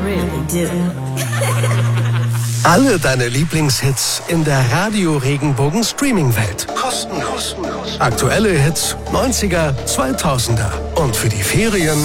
really do. Alle deine Lieblingshits in der Radio-Regenbogen-Streaming-Welt. Kostenlos. Aktuelle Hits, 90er, 2000er. Und für die Ferien